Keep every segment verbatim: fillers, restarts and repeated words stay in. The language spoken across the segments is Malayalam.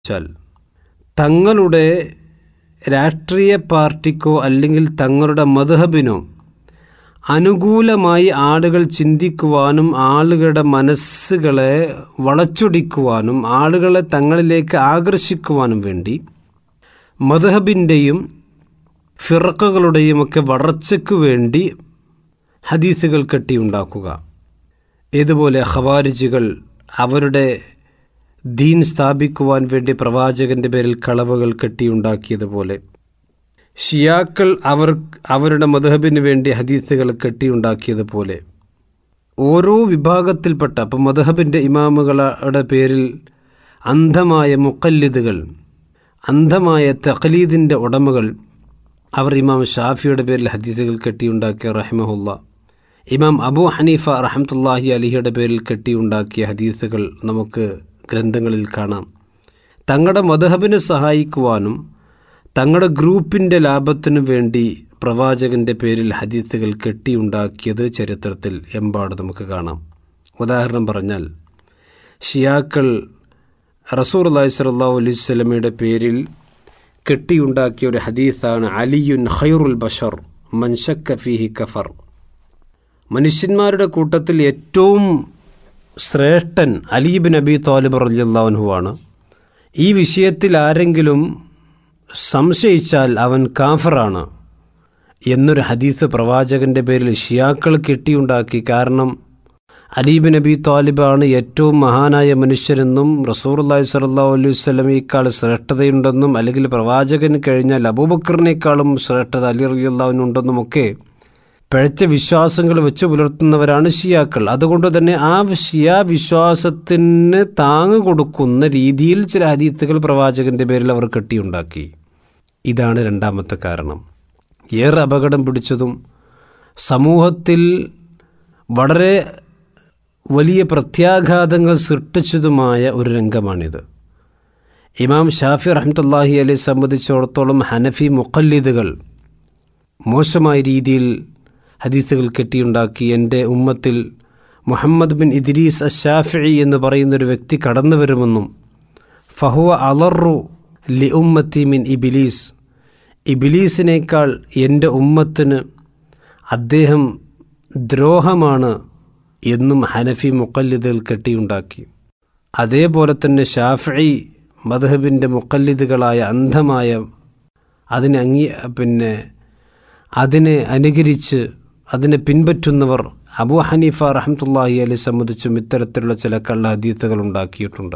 വെച്ചാൽ തങ്ങളുടെ രാഷ്ട്രീയ പാർട്ടിക്കോ അല്ലെങ്കിൽ തങ്ങളുടെ മദ്ഹബിനോ അനുകൂലമായി ആളുകൾ ചിന്തിക്കുവാനും ആളുകളുടെ മനസ്സുകളെ വളച്ചൊടിക്കുവാനും ആളുകളെ തങ്ങളിലേക്ക് ആകർഷിക്കുവാനും വേണ്ടി മദ്ഹബിൻ്റെയും ഫിർഖകളുടെയും ഒക്കെ വളർച്ചയ്ക്കു വേണ്ടി ഹദീസുകൾ കെട്ടിയുണ്ടാക്കുക. ഇതുപോലെ ഖവാരിജികൾ അവരുടെ ദീൻ സ്ഥാപിക്കുവാൻ വേണ്ടി പ്രവാചകന്റെ പേരിൽ കളവുകൾ കെട്ടിയുണ്ടാക്കിയതുപോലെ ഷിയാക്കൾ അവർ അവരുടെ മദ്ഹബിന് വേണ്ടി ഹദീസുകൾ കെട്ടിയുണ്ടാക്കിയതുപോലെ ഓരോ വിഭാഗത്തിൽപ്പെട്ട അപ്പം മദ്ഹബിൻ്റെ ഇമാമുകളുടെ പേരിൽ അന്ധമായ മുഖല്ലിദുകൾ, അന്ധമായ തഖ്ലീദിൻ്റെ ഉടമകൾ, അവർ ഇമാം ഷാഫിയുടെ പേരിൽ ഹദീസുകൾ കെട്ടിയുണ്ടാക്കിയ റഹിമഹുല്ല, ഇമാം അബൂ ഹനീഫ റഹ്മത്തുള്ളാഹി അലൈഹിയുടെ പേരിൽ കെട്ടിയുണ്ടാക്കിയ ഹദീസുകൾ നമുക്ക് ഗ്രന്ഥങ്ങളിൽ കാണാം. തങ്ങളുടെ മദ്ഹബിനെ സഹായിക്കുവാനും തങ്ങളുടെ ഗ്രൂപ്പിൻ്റെ ലാഭത്തിനു വേണ്ടി പ്രവാചകൻ്റെ പേരിൽ ഹദീസുകൾ കെട്ടിയുണ്ടാക്കിയത് ചരിത്രത്തിൽ എമ്പാട് നമുക്ക് കാണാം. ഉദാഹരണം പറഞ്ഞാൽ ഷിയാക്കൾ റസൂലുള്ളാഹി സ്വല്ലല്ലാഹു അലൈഹി വസല്ലമയുടെ പേരിൽ കെട്ടിയുണ്ടാക്കിയ ഒരു ഹദീസാണ് അലിയുൻ ഖൈറുൽ ബഷർ മൻ ശക്ക ഫീഹി കഫർ. മനുഷ്യന്മാരുടെ കൂട്ടത്തിൽ ഏറ്റവും ശ്രേഷ്ഠൻ അലി ഇബ്നു അബീ ത്വാലിബ് റളിയല്ലാഹു അൻഹു ആണ്. ഈ വിഷയത്തിൽ ആരെങ്കിലും സംശയിച്ചാൽ അവൻ കാഫറാണ് എന്നൊരു ഹദീസ് പ്രവാചകൻ്റെ പേരിൽ ഷിയാക്കൾ കെട്ടിയുണ്ടാക്കി. കാരണം അലി ഇബ്നു അബീ ത്വാലിബാണ് ഏറ്റവും മഹാനായ മനുഷ്യരെന്നും റസൂലുള്ളാഹി സ്വല്ലല്ലാഹു അലൈഹി വസല്ലമയേക്കാൾ ശ്രേഷ്ഠതയുണ്ടെന്നും അല്ലെങ്കിൽ പ്രവാചകന് കഴിഞ്ഞാൽ അബൂബക്കറിനേക്കാളും ശ്രേഷ്ഠത അലി റളിയല്ലാഹു അൻഹു ഉണ്ടെന്നും ഒക്കെ പിഴച്ച വിശ്വാസങ്ങൾ വെച്ച് പുലർത്തുന്നവരാണ് ഷിയാക്കൾ. അതുകൊണ്ട് തന്നെ ആ ഷിയാ വിശ്വാസത്തിന് താങ്ങ് കൊടുക്കുന്ന രീതിയിൽ ചില ഹദീസുകൾ പ്രവാചകൻ്റെ പേരിൽ അവർ കെട്ടിയുണ്ടാക്കി. ഇതാണ് രണ്ടാമത്തെ കാരണം. ഏറെ അപകടം പിടിച്ചതും സമൂഹത്തിൽ വളരെ വലിയ പ്രത്യാഘാതങ്ങൾ സൃഷ്ടിച്ചതുമായ ഒരു രംഗമാണിത്. ഇമാം ഷാഫി റഹ്മത്തുള്ളാഹി അലൈഹി സംബന്ധിച്ചിടത്തോളം ഹനഫി മുഖല്ലിദുകൾ മോശമായ രീതിയിൽ ഹദീസുകൾ കെട്ടിയുണ്ടാക്കി. എൻ്റെ ഉമ്മത്തിൽ മുഹമ്മദ് ബിൻ ഇദ്രീസ് അശ്ശാഫിഈ എന്ന് പറയുന്നൊരു വ്യക്തി കടന്നു വരുമെന്നും ഫഹുവ അളറു ലി ഉമ്മത്തി മിൻ ഇബിലീസ്, ഇബിലീസിനേക്കാൾ എൻ്റെ ഉമ്മത്തിന് അദ്ദേഹം ദ്രോഹമാണ് എന്നും ഹനഫി മുഖല്ലിദുകൾ കെട്ടിയുണ്ടാക്കി. അതേപോലെ തന്നെ ഷാഫിഈ മദ്ഹബിൻ്റെ മുഖല്ലിദുകളായ അന്ധമായ അതിനെ അംഗീ പിന്നെ അതിനെ അനുകരിച്ച് അതിനെ പിൻപറ്റുന്നവർ അബൂ ഹനീഫ റഹ്മത്തുള്ളാഹി അലൈഹി സംബന്ധിച്ചും ഇത്തരത്തിലുള്ള ചില കള്ള ഹദീസുകൾ ഉണ്ടാക്കിയിട്ടുണ്ട്.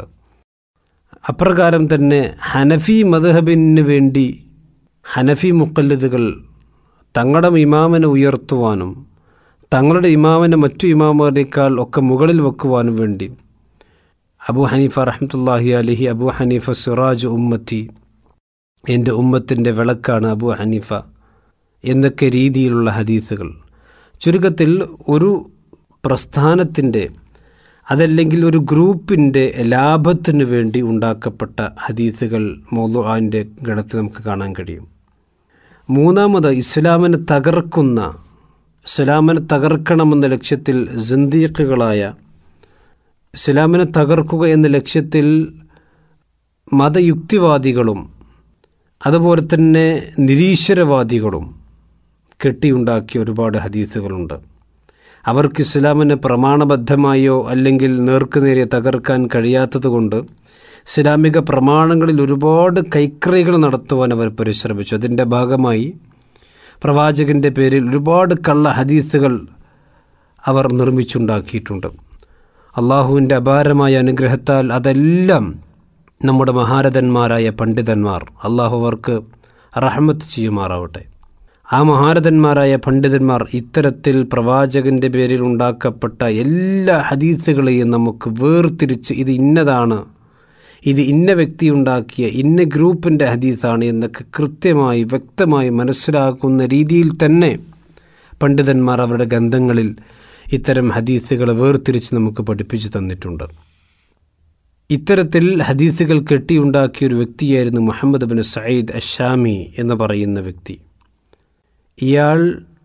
അപ്രകാരം തന്നെ ഹനഫി മദ്ഹബിന് വേണ്ടി ഹനഫി മുഖല്ലിദുകൾ തങ്ങളുടെ ഇമാമിനെ ഉയർത്തുവാനും തങ്ങളുടെ ഇമാമിനെ മറ്റു ഇമാമുകളേക്കാൾ ഒക്കെ മുകളിൽ വെക്കുവാനും വേണ്ടി അബൂ ഹനീഫ റഹ്മത്തുള്ളാഹി അലൈഹി, അബൂ ഹനീഫ സിറാജ് ഉമ്മത്തി, എൻ്റെ ഉമ്മത്തിൻ്റെ വിളക്കാണ് അബൂ ഹനീഫ എന്നൊക്കെ രീതിയിലുള്ള ഹദീസുകൾ. ചുരുക്കത്തിൽ ഒരു പ്രസ്ഥാനത്തിൻ്റെ അതല്ലെങ്കിൽ ഒരു ഗ്രൂപ്പിൻ്റെ ലാഭത്തിനു വേണ്ടി ഉണ്ടാക്കപ്പെട്ട ഹദീസുകൾ മൗദൂഇൻ്റെ ഗണത്തിൽ നമുക്ക് കാണാൻ കഴിയും. മൂന്നാമത് ഇസ്ലാമിനെ തകർക്കുന്ന, ഇസ്ലാമിനെ തകർക്കണമെന്ന ലക്ഷ്യത്തിൽ സിന്ദീഖുകളായ, ഇസ്ലാമിനെ തകർക്കുക എന്ന ലക്ഷ്യത്തിൽ മതയുക്തിവാദികളും അതുപോലെ തന്നെ നിരീശ്വരവാദികളും കെട്ടിയുണ്ടാക്കിയ ഒരുപാട് ഹദീസുകളുണ്ട്. അവർക്ക് ഇസ്ലാമിനെ പ്രമാണബദ്ധമായോ അല്ലെങ്കിൽ നേർക്കുനേരെ തകർക്കാൻ കഴിയാത്തതുകൊണ്ട് ഇസ്ലാമിക പ്രമാണങ്ങളിൽ ഒരുപാട് കൈക്രൈകൾ നടത്തുവാൻ അവർ പരിശ്രമിച്ചു. അതിൻ്റെ ഭാഗമായി പ്രവാചകൻ്റെ പേരിൽ ഒരുപാട് കള്ള ഹദീസുകൾ അവർ നിർമ്മിച്ചുണ്ടാക്കിയിട്ടുണ്ട്. അള്ളാഹുവിൻ്റെ അപാരമായ അനുഗ്രഹത്താൽ അതെല്ലാം നമ്മുടെ മഹാരഥന്മാരായ പണ്ഡിതന്മാർ, അള്ളാഹു അവർക്ക് റഹ്മത്ത് ചെയ്യുമാറാവട്ടെ, ആ മഹാരഥന്മാരായ പണ്ഡിതന്മാർ ഇത്തരത്തിൽ പ്രവാചകൻ്റെ പേരിൽ ഉണ്ടാക്കപ്പെട്ട എല്ലാ ഹദീസുകളെയും നമുക്ക് വേർതിരിച്ച് ഇത് ഇന്നതാണ്, ഇത് ഇന്ന വ്യക്തി ഉണ്ടാക്കിയ ഇന്ന ഗ്രൂപ്പിൻ്റെ ഹദീസാണ് എന്നൊക്കെ കൃത്യമായി വ്യക്തമായി മനസ്സിലാക്കുന്ന രീതിയിൽ തന്നെ പണ്ഡിതന്മാർ അവരുടെ ഗ്രന്ഥങ്ങളിൽ ഇത്തരം ഹദീസുകൾ വേർതിരിച്ച് നമുക്ക് പഠിപ്പിച്ചു തന്നിട്ടുണ്ട്. ഇത്തരത്തിൽ ഹദീസുകൾ കെട്ടിയുണ്ടാക്കിയ ഒരു വ്യക്തിയായിരുന്നു മുഹമ്മദ് ബിൻ സഈദ് അശ്ശാമി എന്ന് പറയുന്ന വ്യക്തി. ഇയാൾ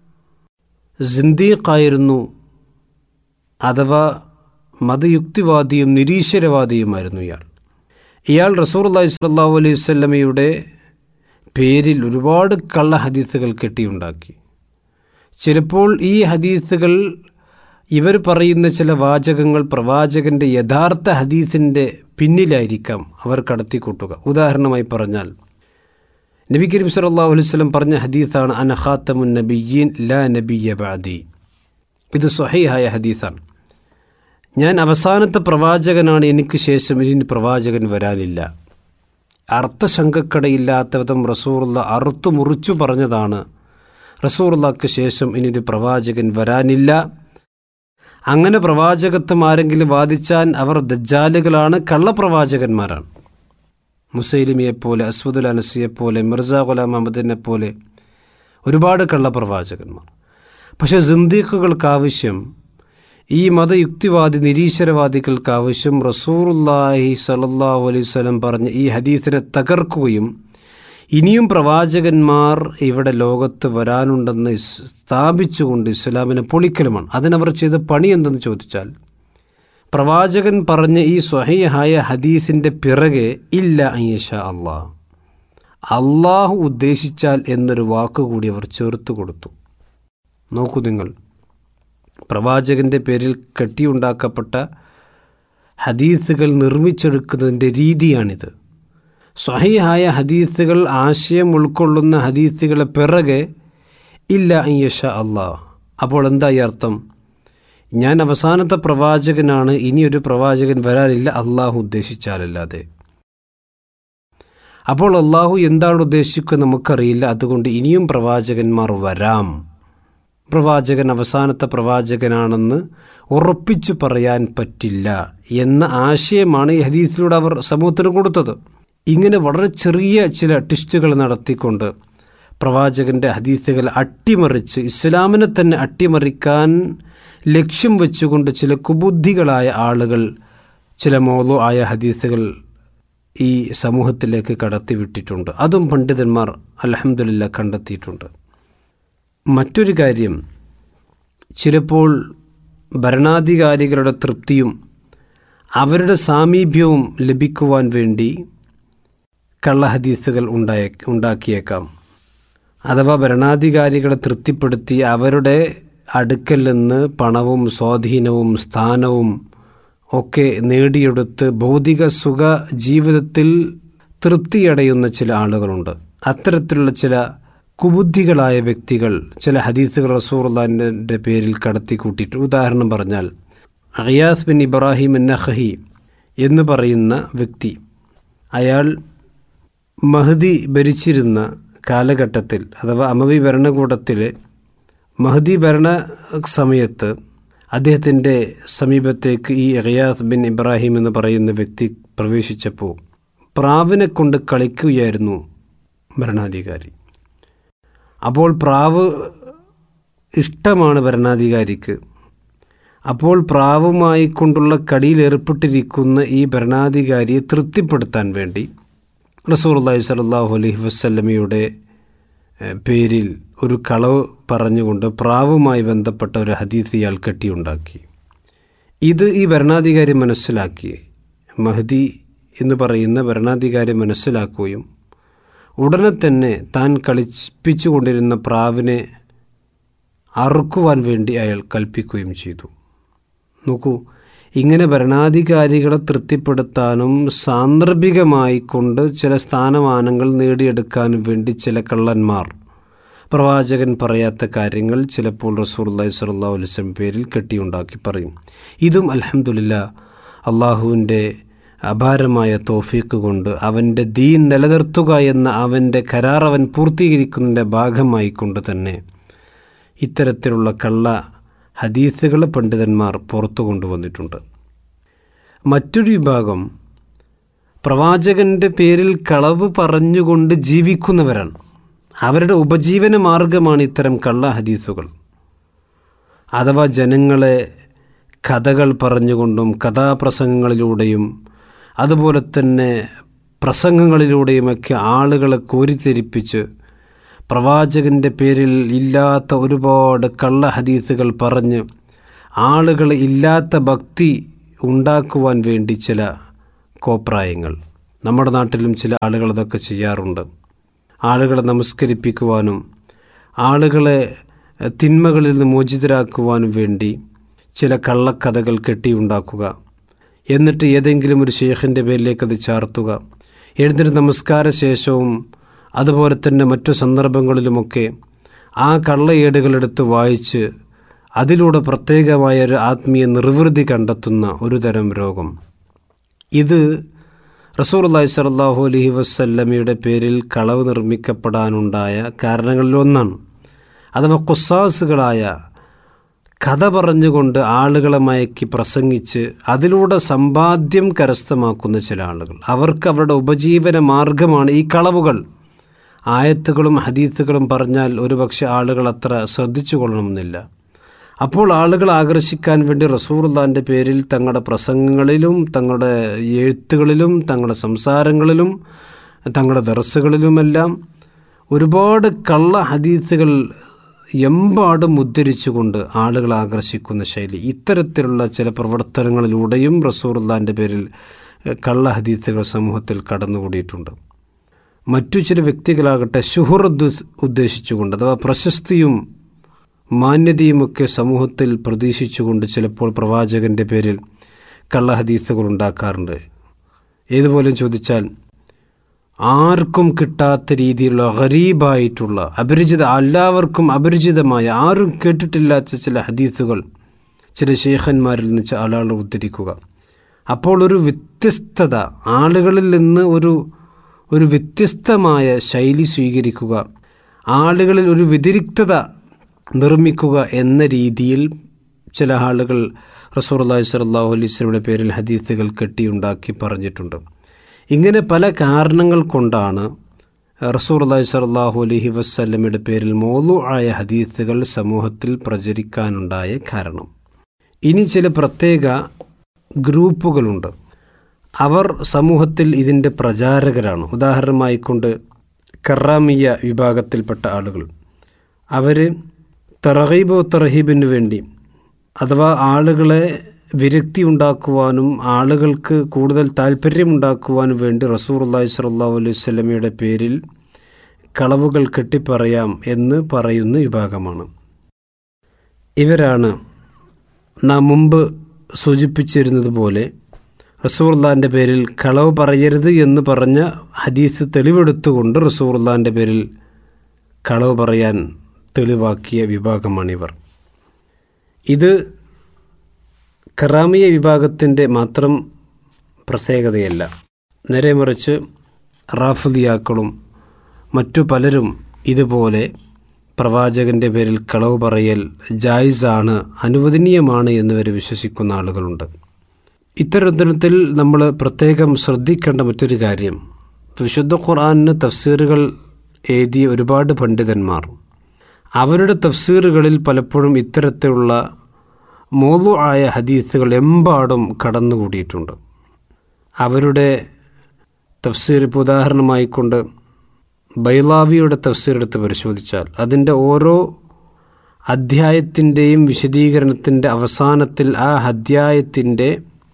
സിന്ദീഖായിരുന്നു, അഥവാ മതയുക്തിവാദിയും നിരീശ്വരവാദിയുമായിരുന്നു ഇയാൾ. ഇയാൾ റസൂലുള്ളാഹി സ്വല്ലല്ലാഹു അലൈഹി വസല്ലമയുടെ പേരിൽ ഒരുപാട് കള്ള ഹദീസുകൾ കെട്ടിയുണ്ടാക്കി. ചിലപ്പോൾ ഈ ഹദീസുകൾ, ഇവർ പറയുന്ന ചില വാചകങ്ങൾ പ്രവാചകൻ്റെ യഥാർത്ഥ ഹദീസിൻ്റെ പിന്നിലായിരിക്കാം അവർ കടത്തിക്കൂട്ടുക. ഉദാഹരണമായി പറഞ്ഞാൽ നബി കരീം സല്ലല്ലാഹു അലൈഹി വസല്ലം പറഞ്ഞ ഹദീസാണ് അന ഖാതമുൻ നബിയ്യീൻ ലാ നബിയ്യ ബഅദി. ഇത് സ്വഹീഹായ ഹദീസാണ്. ഞാൻ അവസാനത്തെ പ്രവാചകനാണ്, എനിക്ക് ശേഷം ഇനി പ്രവാചകൻ വരാനില്ല. അർത്ഥശങ്കക്കടയില്ലാത്ത വിധം റസൂലുള്ളാഹി അറുത്തു മുറിച്ചു പറഞ്ഞതാണ്. റസൂലുള്ളാഹിക്ക് ശേഷം ഇനി ഒരു പ്രവാചകൻ വരാനില്ല. അങ്ങനെ പ്രവാചകത്വം ആരെങ്കിലും വാദിച്ചാൽ അവർ ദജ്ജാലുകളാണ്, കള്ളപ്രവാചകന്മാരാണ്. മുസൈലിമിയെപ്പോലെ, അസ്വദുൽ അനസിയെപ്പോലെ, മിർസ ഗുലാം അഹ്മദിനെ പോലെ ഒരുപാട് കള്ളപ്രവാചകന്മാർ. പക്ഷേ സിന്ദീഖുകൾക്കാവശ്യം, ഈ മതയുക്തിവാദി നിരീശ്വരവാദികൾക്കാവശ്യം റസൂലുള്ളാഹി സ്വല്ലല്ലാഹു അലൈഹി വസല്ലം പറഞ്ഞ ഈ ഹദീസിനെ തകർക്കുകയും ഇനിയും പ്രവാചകന്മാർ ഇവിടെ ലോകത്ത് വരാനുണ്ടെന്ന് സ്ഥാപിച്ചുകൊണ്ട് ഇസ്ലാമിനെ പൊളിക്കലുമാണ്. അതിനവർ ചെയ്ത പണി എന്തെന്ന് ചോദിച്ചാൽ, പ്രവാചകൻ പറഞ്ഞ ഈ സ്വഹീഹായ ഹദീസിൻ്റെ പിറകെ ഇല്ല അയ്യഷാ അള്ളാഹ്, അള്ളാഹു ഉദ്ദേശിച്ചാൽ എന്നൊരു വാക്കുകൂടി അവർ ചേർത്ത് കൊടുത്തു. നോക്കൂ നിങ്ങൾ, പ്രവാചകൻ്റെ പേരിൽ കെട്ടിയുണ്ടാക്കപ്പെട്ട ഹദീസുകൾ നിർമ്മിച്ചെടുക്കുന്നതിൻ്റെ രീതിയാണിത്. സ്വഹീഹായ ഹദീസുകൾ, ആശയം ഉൾക്കൊള്ളുന്ന ഹദീസുകളെ പിറകെ ഇല്ല അയ്യഷാ അള്ളാഹ്. അപ്പോൾ എന്തായി അർത്ഥം? ഞാൻ അവസാനത്തെ പ്രവാചകനാണ്, ഇനിയൊരു പ്രവാചകൻ വരാനില്ല അള്ളാഹു ഉദ്ദേശിച്ചാലല്ലാതെ. അപ്പോൾ അള്ളാഹു എന്താണ് ഉദ്ദേശിക്കുക നമുക്കറിയില്ല. അതുകൊണ്ട് ഇനിയും പ്രവാചകന്മാർ വരാം. പ്രവാചകൻ അവസാനത്തെ പ്രവാചകനാണെന്ന് ഉറപ്പിച്ചു പറയാൻ പറ്റില്ല എന്ന ആശയമാണ് ഈ ഹദീസിലൂടെ അവർ സമൂഹത്തിന് കൊടുത്തത്. ഇങ്ങനെ വളരെ ചെറിയ ചില ട്വിസ്റ്റുകൾ നടത്തിക്കൊണ്ട് പ്രവാചകൻ്റെ ഹദീസുകൾ അട്ടിമറിച്ച് ഇസ്ലാമിനെ തന്നെ അട്ടിമറിക്കാൻ ലക്ഷ്യം വെച്ചുകൊണ്ട് ചില കുബുദ്ധികളായ ആളുകൾ ചില മൗളൂ ആയ ഹദീസുകൾ ഈ സമൂഹത്തിലേക്ക് കടത്തിവിട്ടിട്ടുണ്ട്. അതും പണ്ഡിതന്മാർ അൽഹംദുലില്ലാഹ് കണ്ടെത്തിയിട്ടുണ്ട്. മറ്റൊരു കാര്യം, ചിലപ്പോൾ ഭരണാധികാരികളുടെ തൃപ്തിയും അവരുടെ സാമീപ്യവും ലഭിക്കുവാൻ വേണ്ടി കള്ളഹദീസുകൾ ഉണ്ടായ ഉണ്ടാക്കിയേക്കാം. അഥവാ ഭരണാധികാരികളെ തൃപ്തിപ്പെടുത്തി അവരുടെ അടുക്കൽ നിന്ന് പണവും സ്വാധീനവും സ്ഥാനവും ഒക്കെ നേടിയെടുത്ത് ഭൗതിക സുഖ ജീവിതത്തിൽ തൃപ്തിയടയുന്ന ചില ആളുകളുണ്ട്. അത്തരത്തിലുള്ള ചില കുബുദ്ധികളായ വ്യക്തികൾ ചില ഹദീസുകൾ റസൂലുള്ളാഹിന്റെ പേരിൽ കടത്തിക്കൂട്ടിയിട്ട്, ഉദാഹരണം പറഞ്ഞാൽ ഗിയാസ് ബിൻ ഇബ്രാഹിം അൻ-നഖഈ എന്ന് പറയുന്ന വ്യക്തി, അയാൾ മഹ്ദി ഭരിച്ചിരുന്ന കാലഘട്ടത്തിൽ, അഥവാ അമവി ഭരണകൂടത്തിലെ മഹ്ദി ഭരണ സമയത്ത് അദ്ദേഹത്തിൻ്റെ സമീപത്തേക്ക് ഈ ഗിയാസ് ബിൻ ഇബ്രാഹിം എന്ന് പറയുന്ന വ്യക്തി പ്രവേശിച്ചപ്പോൾ പ്രാവിനെ കൊണ്ട് കളിക്കുകയായിരുന്നു ഭരണാധികാരി. അപ്പോൾ പ്രാവ് ഇഷ്ടമാണ് ഭരണാധികാരിക്ക്. അപ്പോൾ പ്രാവുമായി കൊണ്ടുള്ള കളിയിൽ ഏർപ്പെട്ടിരിക്കുന്ന ഈ ഭരണാധികാരിയെ തൃപ്തിപ്പെടുത്താൻ വേണ്ടി റസൂലുള്ളാഹി സ്വല്ലല്ലാഹു അലൈഹി വസല്ലമയുടെ പേരിൽ ഒരു കളവ് പറഞ്ഞുകൊണ്ട് പ്രാവുമായി ബന്ധപ്പെട്ട ഒരു ഹദീസ് ഇയാൾ കെട്ടിയുണ്ടാക്കി. ഇത് ഈ ഭരണാധികാരി മനസ്സിലാക്കി, മഹ്ദി എന്ന് പറയുന്ന ഭരണാധികാരി മനസ്സിലാക്കുകയും ഉടനെ തന്നെ താൻ കളിപ്പിച്ചുകൊണ്ടിരുന്ന പ്രാവിനെ അറുക്കുവാൻ വേണ്ടി അയാൾ കൽപ്പിക്കുകയും ചെയ്തു. നോക്കൂ, ഇങ്ങനെ ഭരണാധികാരികളെ തൃപ്തിപ്പെടുത്താനും സാന്ദർഭികമായി കൊണ്ട് ചില സ്ഥാനമാനങ്ങൾ നേടിയെടുക്കാനും വേണ്ടി ചില കള്ളന്മാർ പ്രവാചകൻ പറയാത്ത കാര്യങ്ങൾ ചിലപ്പോൾ റസൂലുള്ളാഹി സ്വല്ലല്ലാഹു അലൈഹി വസല്ലം പേരിൽ കെട്ടിയുണ്ടാക്കി പറയും. ഇതും അൽഹംദുലില്ലാഹ് അള്ളാഹുവിൻ്റെ അപാരമായ തൗഫീഖ് കൊണ്ട് അവൻ്റെ ദീൻ നിലനിർത്തുക എന്ന അവൻ്റെ കരാർ അവൻ പൂർത്തീകരിക്കുന്നതിൻ്റെ ഭാഗമായി കൊണ്ട് തന്നെ ഇത്തരത്തിലുള്ള കള്ള ഹദീസുകൾ പണ്ഡിതന്മാർ പുറത്തു കൊണ്ടുവന്നിട്ടുണ്ട്. മറ്റൊരു വിഭാഗം പ്രവാചകൻ്റെ പേരിൽ കളവ് പറഞ്ഞുകൊണ്ട് ജീവിക്കുന്നവരാണ്. അവരുടെ ഉപജീവന മാർഗമാണ് ഇത്തരം കള്ള ഹദീസുകൾ. അഥവാ ജനങ്ങളെ കഥകൾ പറഞ്ഞുകൊണ്ടും കഥാപ്രസംഗങ്ങളിലൂടെയും അതുപോലെ തന്നെ പ്രസംഗങ്ങളിലൂടെയുമൊക്കെ ആളുകളെ കോരിത്തെരിപ്പിച്ച് പ്രവാചകൻ്റെ പേരിൽ ഇല്ലാത്ത ഒരുപാട് കള്ള ഹദീസുകൾ പറഞ്ഞ് ആളുകൾ ഇല്ലാത്ത ഭക്തി ഉണ്ടാക്കുവാൻ വേണ്ടി ചില കോപ്രായങ്ങൾ. നമ്മുടെ നാട്ടിലും ചില ആളുകൾ അതൊക്കെ ചെയ്യാറുണ്ട്. ആളുകളെ നമസ്കരിപ്പിക്കുവാനും ആളുകളെ തിന്മകളിൽ നിന്ന് മോചിതരാക്കുവാനും വേണ്ടി ചില കള്ളക്കഥകൾ കെട്ടിയുണ്ടാക്കുക, എന്നിട്ട് ഏതെങ്കിലും ഒരു ശേഖിൻ്റെ പേരിലേക്ക് അത് ചാർത്തുക. എഴുന്നേറ്റ് നമസ്കാര ശേഷവും അതുപോലെ തന്നെ മറ്റു സന്ദർഭങ്ങളിലുമൊക്കെ ആ കള്ളയേടുകളെടുത്ത് വായിച്ച് അതിലൂടെ പ്രത്യേകമായ ഒരു ആത്മീയ നിർവൃതി കണ്ടെത്തുന്ന ഒരു തരം രോഗം. ഇത് റസൂലുള്ളാഹി സ്വല്ലല്ലാഹു അലൈഹി വസല്ലമയുടെ പേരിൽ കളവ് നിർമ്മിക്കപ്പെടാനുണ്ടായ കാരണങ്ങളിലൊന്നാണ്. അഥവാ ഖുസ്സാസുകളായ കഥ പറഞ്ഞുകൊണ്ട് ആളുകളെ മയക്കി പ്രസംഗിച്ച് അതിലൂടെ സമ്പാദ്യം കരസ്ഥമാക്കുന്ന ചില ആളുകൾ, അവർക്ക് അവരുടെ ഉപജീവന മാർഗമാണ് ഈ കളവുകൾ. ആയത്തുകളും ഹദീസുകളും പറഞ്ഞാൽ ഒരുപക്ഷെ ആളുകൾ അത്ര ശ്രദ്ധിച്ചു കൊള്ളണമെന്നില്ല. അപ്പോൾ ആളുകൾ ആകർഷിക്കാൻ വേണ്ടി റസൂലുള്ളാഹിൻ്റെ പേരിൽ തങ്ങളുടെ പ്രസംഗങ്ങളിലും തങ്ങളുടെ എഴുത്തുകളിലും തങ്ങളുടെ സംസാരങ്ങളിലും തങ്ങളുടെ ദർസുകളിലുമെല്ലാം ഒരുപാട് കള്ള ഹദീസുകൾ എമ്പാടും ഉദ്ധരിച്ചുകൊണ്ട് ആളുകൾ ആകർഷിക്കുന്ന ശൈലി, ഇത്തരത്തിലുള്ള ചില പ്രവർത്തനങ്ങളിലൂടെയും റസൂലുള്ളാഹിൻ്റെ പേരിൽ കള്ള ഹദീസുകൾ സമൂഹത്തിൽ കടന്നുകൂടിയിട്ടുണ്ട്. മറ്റു ചില വ്യക്തികളാകട്ടെ ശുഹ്റത്ത് ഉദ്ദേശിച്ചുകൊണ്ട്, അഥവാ പ്രശസ്തിയും മാന്യതയുമൊക്കെ സമൂഹത്തിൽ പ്രതീക്ഷിച്ചുകൊണ്ട് ചിലപ്പോൾ പ്രവാചകൻ്റെ പേരിൽ കള്ള ഹദീസുകൾ ഉണ്ടാക്കാറുണ്ട്. ഏതുപോലും ചോദിച്ചാൽ ആർക്കും കിട്ടാത്ത രീതിയിലുള്ള ഗരീബായിട്ടുള്ള അപരിചിത, എല്ലാവർക്കും അപരിചിതമായ, ആരും കേട്ടിട്ടില്ലാത്ത ചില ഹദീസുകൾ ചില ശൈഖന്മാരിൽ നിന്ന് ആളുകൾ ഉദ്ധരിക്കുക. അപ്പോൾ ഒരു വ്യത്യസ്തത, ആളുകളിൽ നിന്ന് ഒരു ഒരു വ്യത്യസ്തമായ ശൈലി സ്വീകരിക്കുക, ആളുകളിൽ ഒരു വ്യതിരിക്തത നിർമ്മിക്കുക എന്ന രീതിയിൽ ചില ആളുകൾ റസൂലുള്ളാഹി സ്വല്ലല്ലാഹു അലൈഹി വസല്ലമയുടെ പേരിൽ ഹദീസുകൾ കെട്ടിയുണ്ടാക്കി പറഞ്ഞിട്ടുണ്ട്. ഇങ്ങനെ പല കാരണങ്ങൾ കൊണ്ടാണ് റസൂലുള്ളാഹി സ്വല്ലല്ലാഹു അലൈഹി വസല്ലമയുടെ പേരിൽ മൗളൂആയ ഹദീസുകൾ സമൂഹത്തിൽ പ്രചരിക്കാനുണ്ടായ കാരണം. ഇനി ചില പ്രത്യേക ഗ്രൂപ്പുകളുണ്ട്, അവർ സമൂഹത്തിൽ ഇതിൻ്റെ പ്രചാരകരാണ്. ഉദാഹരണമായിക്കൊണ്ട് കറാമിയ വിഭാഗത്തിൽപ്പെട്ട ആളുകൾ, അവർ തർഗീബ് തർഹീബിന് വേണ്ടി, അഥവാ ആളുകളെ വിരക്തി ഉണ്ടാക്കുവാനും ആളുകൾക്ക് കൂടുതൽ താല്പര്യമുണ്ടാക്കുവാനും വേണ്ടി റസൂലുള്ളാഹി സ്വല്ലല്ലാഹു അലൈഹി വസല്ലമയുടെ പേരിൽ കളവുകൾ കെട്ടിപ്പറയാം എന്ന് പറയുന്ന വിഭാഗമാണ്. ഇവരാണ് നാം മുമ്പ് സൂചിപ്പിച്ചിരുന്നത് പോലെ റസൂലുള്ളാഹിൻ്റെ പേരിൽ കളവ് പറയരുത് എന്ന് പറഞ്ഞ ഹദീസ് തെളിവെടുത്തുകൊണ്ട് റസൂലുള്ളാഹിൻ്റെ പേരിൽ കളവ് പറയാൻ തെളിവാക്കിയ വിഭാഗമാണിവർ. ഇത് കറാമിയ വിഭാഗത്തിൻ്റെ മാത്രം പ്രത്യേകതയല്ല, നേരെ മറിച്ച് റാഫിദിയാക്കളും മറ്റു പലരും ഇതുപോലെ പ്രവാചകൻ്റെ പേരിൽ കളവ് പറയൽ ജായിസാണ്, അനുവദനീയമാണ് എന്നിവർ വിശ്വസിക്കുന്ന ആളുകളുണ്ട്. ഇത്തരത്തിൽ നമ്മൾ പ്രത്യേകം ശ്രദ്ധിക്കേണ്ട മറ്റൊരു കാര്യം, വിശുദ്ധ ഖുർആനിന് തഫ്സീറുകൾ എഴുതിയ ഒരുപാട് പണ്ഡിതന്മാർ അവരുടെ തഫ്സീറുകളിൽ പലപ്പോഴും ഇത്തരത്തിലുള്ള മൗളൂആയ ഹദീസുകൾ എമ്പാടും കടന്നുകൂടിയിട്ടുണ്ട്. അവരുടെ തഫ്സീർ, ഇപ്പോൾ ഉദാഹരണമായിക്കൊണ്ട് ബൈലാവിയുടെ തഫ്സീർ എടുത്ത് പരിശോധിച്ചാൽ അതിൻ്റെ ഓരോ അധ്യായത്തിൻ്റെയും വിശദീകരണത്തിൻ്റെ അവസാനത്തിൽ ആ അധ്യായത്തിൻ്റെ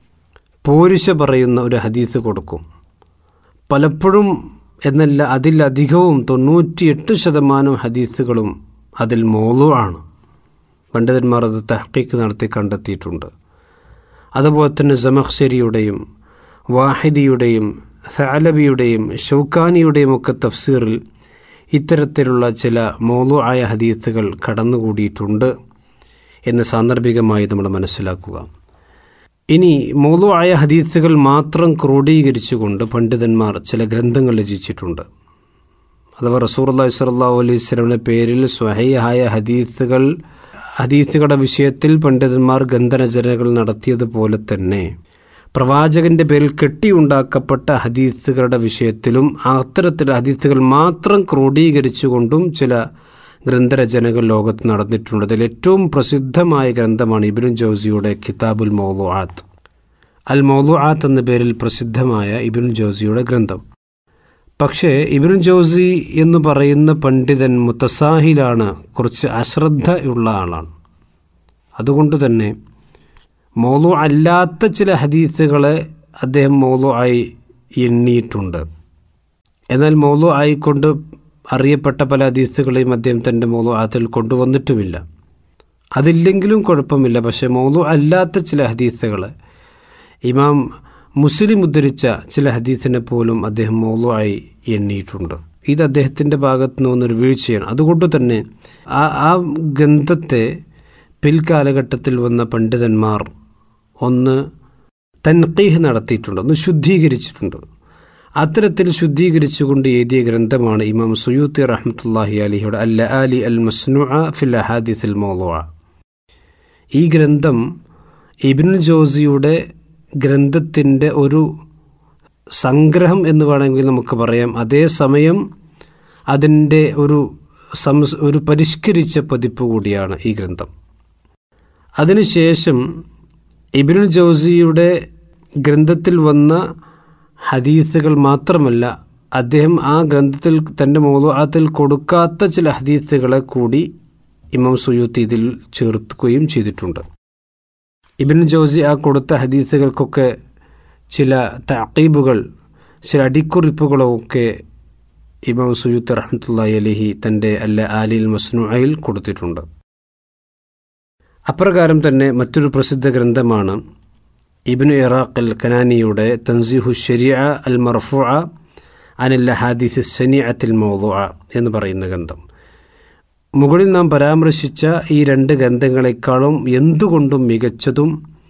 പോരിശ പറയുന്ന ഒരു ഹദീസ് കൊടുക്കും. പലപ്പോഴും എന്നല്ല അതിലധികവും തൊണ്ണൂറ്റിയെട്ട് ശതമാനം ഹദീസുകളും അതിൽ മൗളൂആണ്. പണ്ഡിതന്മാർ അത് തഹ്ഖീഖ് നടത്തി കണ്ടെത്തിയിട്ടുണ്ട്. അതുപോലെ തന്നെ സമഖ്ശരിയുടെയും വാഹിദിയുടെയും സഅലബിയുടെയും ഷൗക്കാനിയുടെയും ഒക്കെ തഫ്സീറിൽ ഇത്തരത്തിലുള്ള ചില മൗളൂആയ ഹദീസുകൾ കടന്നുകൂടിയിട്ടുണ്ട് എന്ന് സാന്ദർഭികമായി നമ്മൾ മനസ്സിലാക്കുക. ഇനി മൗളൂആയ ഹദീസുകൾ മാത്രം ക്രോഡീകരിച്ചുകൊണ്ട് പണ്ഡിതന്മാർ ചില ഗ്രന്ഥങ്ങൾ രചിച്ചിട്ടുണ്ട്. അഥവാ റസൂലുള്ളാഹി സ്വല്ലല്ലാഹു അലൈഹി വസല്ലമയുടെ പേരിൽ സ്വഹീഹായ ഹദീസുകൾ ഹദീസുകളുടെ വിഷയത്തിൽ പണ്ഡിതന്മാർ ഗ്രന്ഥരചനകൾ നടത്തിയതുപോലെ തന്നെ പ്രവാചകൻ്റെ പേരിൽ കെട്ടിയുണ്ടാക്കപ്പെട്ട ഹദീസുകളുടെ വിഷയത്തിലും അത്തരത്തിലുള്ള ഹദീസുകൾ മാത്രം ക്രോഡീകരിച്ചുകൊണ്ടും ചില ഗ്രന്ഥരചനകൾ ലോകത്ത് നടന്നിട്ടുണ്ട്. അതിൽ ഏറ്റവും പ്രസിദ്ധമായ ഗ്രന്ഥമാണ് ഇബ്നു ജൗസിയുടെ കിതാബുൽ മൗളൂആത്ത്. അൽ മൗളൂആത്ത് എന്ന പേരിൽ പ്രസിദ്ധമായ ഇബ്നു ജൗസിയുടെ ഗ്രന്ഥം. പക്ഷേ ഇബ്നു ജൗസി എന്ന് പറയുന്ന പണ്ഡിതൻ മുത്തസാഹിലാണ്, കുറച്ച് അശ്രദ്ധയുള്ള ആളാണ്. അതുകൊണ്ട് തന്നെ മൗളൂ അല്ലാത്ത ചില ഹദീസുകളെ അദ്ദേഹം മൗളൂആയി എണ്ണിയിട്ടുണ്ട്. എന്നാൽ മൗളു ആയിക്കൊണ്ട് അറിയപ്പെട്ട പല ഹദീസുകളെയും അദ്ദേഹം തൻ്റെ മൗളു അതിൽ കൊണ്ടുവന്നിട്ടുമില്ല. അതില്ലെങ്കിലും കുഴപ്പമില്ല. പക്ഷേ മൗളു അല്ലാത്ത ചില ഹദീസുകൾ, ഇമാം മുസ്ലിം ഉദ്ധരിച്ച ചില ഹദീസിനെ പോലും അദ്ദേഹം മൗളു ആയി എണ്ണിയിട്ടുണ്ട്. ഇത് അദ്ദേഹത്തിൻ്റെ ഭാഗത്തു നിന്നൊരു വീഴ്ചയാണ്. അതുകൊണ്ട് തന്നെ ആ ആ ഗ്രന്ഥത്തെ പിൽക്കാലഘട്ടത്തിൽ വന്ന പണ്ഡിതന്മാർ ഒന്ന് തൻഖീഹ് നടത്തിയിട്ടുണ്ട്, ഒന്ന് ശുദ്ധീകരിച്ചിട്ടുണ്ട്. അത്തരത്തിൽ ശുദ്ധീകരിച്ചുകൊണ്ട് എഴുതിയ ഗ്രന്ഥമാണ് ഇമാം സുയൂത്തി റഹ്മത്തുള്ളാഹി അലൈഹിയുടെ അൽ ലആലി അൽ മസ്നൂഅ ഫിൽ അഹാദീസിൽ മൗളൂഅ. ഈ ഗ്രന്ഥം ഇബ്നുൽ ജൗസിയുടെ ഗ്രന്ഥത്തിൻ്റെ ഒരു സംഗ്രഹം എന്ന് വേണമെങ്കിൽ നമുക്ക് പറയാം. അതേസമയം അതിൻ്റെ ഒരു സംസ് ഒരു പരിഷ്കരിച്ച പതിപ്പ് കൂടിയാണ് ഈ ഗ്രന്ഥം. അതിനുശേഷം ഇബ്നുൽ ജൗസിയുടെ ഗ്രന്ഥത്തിൽ വന്ന ഹദീസുകൾ മാത്രമല്ല, അദ്ദേഹം ആ ഗ്രന്ഥത്തിൽ തൻ്റെ മൗളൂഅത്തിൽ കൊടുക്കാത്ത ചില ഹദീസുകളെ കൂടി ഇമാം സുയൂത്തി ഇതിൽ ചേർക്കുകയും ചെയ്തിട്ടുണ്ട്. ഇബ്നുൽ ജൗസി ആ കൊടുത്ത ഹദീസുകൾക്കൊക്കെ ചില തഅഖീബുകൾ, ചില അടിക്കുറിപ്പുകളൊക്കെ ഇമാം സുയൂത്തി റഹ്മത്തുള്ളാഹി അലൈഹി തൻ്റെ അൽ ലആലിൽ മസ്നൂഅയിൽ കൊടുത്തിട്ടുണ്ട്. അപ്രകാരം തന്നെ മറ്റൊരു പ്രസിദ്ധ ഗ്രന്ഥമാണ് ഇബ്നു ഇറാഖ് അൽ കനാനിയുടെ തൻസീഹു ശരീഅ അൽ മർഫൂഅ അനിൽ അഹാദീസ് സനീഅത്തിൽ മൗളൂഅ എന്ന് പറയുന്ന ഗ്രന്ഥം. മുകളിൽ നാം പരാമർശിച്ച ഈ രണ്ട് ഗ്രന്ഥങ്ങളെക്കാളും എന്തുകൊണ്ടും മികച്ചതും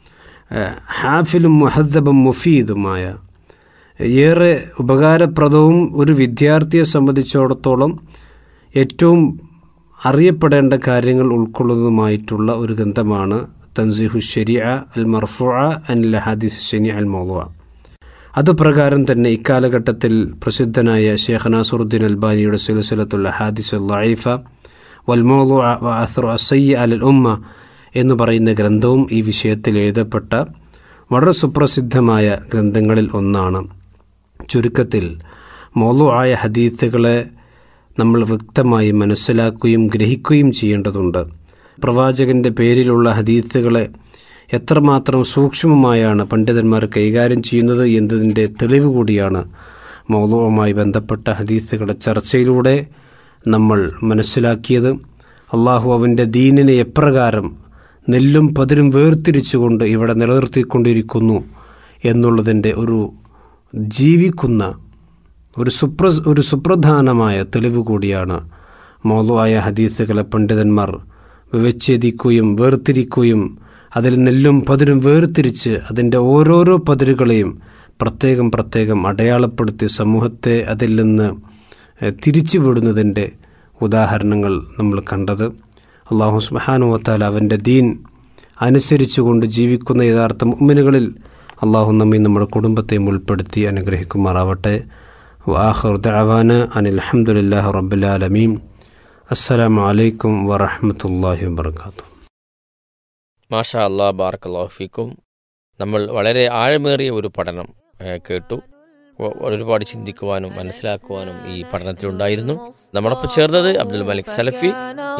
ഹാഫിലും മുഹദ്ദബും മുഫീദുമായ, ഏറെ ഉപകാരപ്രദവും ഒരു വിദ്യാർത്ഥിയെ സംബന്ധിച്ചിടത്തോളം ഏറ്റവും അറിയപ്പെടേണ്ട കാര്യങ്ങൾ ഉൾക്കൊള്ളുന്നതുമായിട്ടുള്ള ഒരു ഗ്രന്ഥമാണ് തൻസീഹു ശരീഅ അൽ മർഫൂഅ അനിൽ അഹാദീസ് സനീഅ അൽ മൗളൂഅ. അതുപ്രകാരം തന്നെ ഇക്കാലഘട്ടത്തിൽ പ്രസിദ്ധനായ ഷെയ്ഖ് നാസിറുദ്ദീൻ അൽബാനിയുടെ സിൽസിലത്തുൽ അഹാദീസ് അൽ ദഈഫ വൽ മൗളൂഅ വ അസ്റു അസ്സയ്യിഅ അലൽ ഉമ്മ എന്ന് പറയുന്ന ഗ്രന്ഥവും ഈ വിഷയത്തിൽ എഴുതപ്പെട്ട വളരെ സുപ്രസിദ്ധമായ ഗ്രന്ഥങ്ങളിൽ ഒന്നാണ്. ചുരുക്കത്തിൽ മൗളൂആയ ഹദീസുകളെ നമ്മൾ വ്യക്തമായി മനസ്സിലാക്കുകയും ഗ്രഹിക്കുകയും ചെയ്യേണ്ടതുണ്ട്. പ്രവാചകൻ്റെ പേരിലുള്ള ഹദീസുകളെ എത്രമാത്രം സൂക്ഷ്മമായാണ് പണ്ഡിതന്മാർ കൈകാര്യം ചെയ്യുന്നത് എന്നതിൻ്റെ തെളിവ് കൂടിയാണ് മൗളൂഉമായി ബന്ധപ്പെട്ട ഹദീസുകളുടെ ചർച്ചയിലൂടെ നമ്മൾ മനസ്സിലാക്കിയത്. അള്ളാഹു അവൻ്റെ ദീനിനെ എപ്രകാരം നെല്ലും പതിരും വേർതിരിച്ചുകൊണ്ട് ഇവിടെ നിലനിർത്തിക്കൊണ്ടിരിക്കുന്നു എന്നുള്ളതിൻ്റെ ഒരു ജീവിക്കുന്ന ഒരു സുപ്ര ഒരു സുപ്രധാനമായ തെളിവ് കൂടിയാണ് മൗളൂആയ ഹദീസുകളെ പണ്ഡിതന്മാർ വിച്ഛേദിക്കുകയും വേർതിരിക്കുകയും അതിൽ നെല്ലും പതിരും വേർതിരിച്ച് അതിൻ്റെ ഓരോരോ പതിരുകളെയും പ്രത്യേകം പ്രത്യേകം അടയാളപ്പെടുത്തി സമൂഹത്തെ അതിൽ നിന്ന് തിരിച്ചു വിടുന്നതിൻ്റെ ഉദാഹരണങ്ങൾ നമ്മൾ കണ്ടത്. അല്ലാഹു സുബ്ഹാനഹു വ തആല അവൻ്റെ ദീൻ അനുസരിച്ചുകൊണ്ട് ജീവിക്കുന്ന യഥാർത്ഥ മുഅ്മിനുകളിൽ അല്ലാഹു നമ്മെ നമ്മുടെ കുടുംബത്തെയും ഉൾപ്പെടുത്തി അനുഗ്രഹിക്കുമാറാവട്ടെ. വആഖിറു ദഅവാന അനിൽ ഹംദുലില്ലാഹി റബ്ബിൽ ആലമീൻ. അസ്സലാമു അലൈക്കും വറഹ്മത്തുള്ളാഹി വബറകാതുഹു. മാഷാ അല്ലാഹ്, ബാറക്കല്ലാഹു ഫീക്കും. നമ്മൾ വളരെ ആഴമേറിയ ഒരു പഠനം കേട്ടു. ഒരുപാട് ചിന്തിക്കുവാനും മനസ്സിലാക്കുവാനും ഈ പഠനത്തിലുണ്ടായിരുന്നു. നമ്മളൊപ്പം ചേർന്നത് അബ്ദുൽ മലിക് സലഫി.